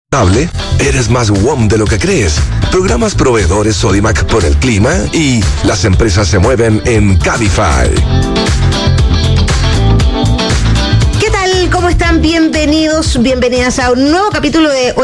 Eres más WOM de lo que crees. Programas proveedores Sodimac por el clima y las empresas se mueven en Cabify. ¿Qué tal? ¿Cómo están? Bienvenidos, bienvenidas a un nuevo capítulo de